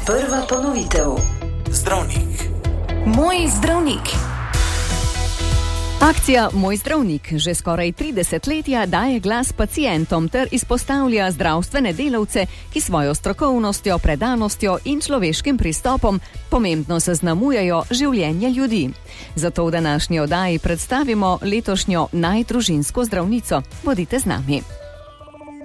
Prva ponovitev. Zdravnik. Moj zdravnik. Akcija Moj zdravnik že skoraj 30 letja daje glas pacientom ter izpostavlja zdravstvene delavce, ki svojo strokovnostjo, predanostjo in človeškim pristopom pomembno zaznamujejo življenje ljudi. Zato v današnji oddaji predstavimo letošnjo najdružinsko zdravnico. Bodite z nami.